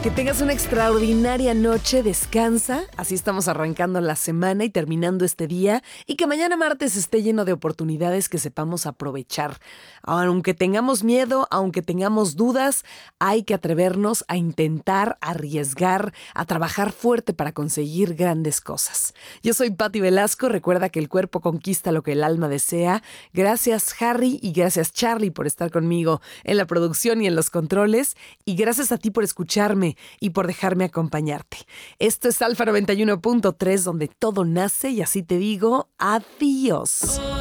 Que tengas una extraordinaria noche, descansa, así estamos arrancando la semana y terminando este día, y que mañana martes esté lleno de oportunidades que sepamos aprovechar. Aunque tengamos miedo, aunque tengamos dudas, hay que atrevernos a intentar, a arriesgar, a trabajar fuerte para conseguir grandes cosas. Yo soy Patti Velasco, recuerda que el cuerpo conquista lo que el alma desea. Gracias Harry y gracias Charlie por estar conmigo en la producción y en los controles, y gracias a ti por escucharme y por dejarme acompañarte. Esto es Alfa 91.3, donde todo nace, y así te digo adiós.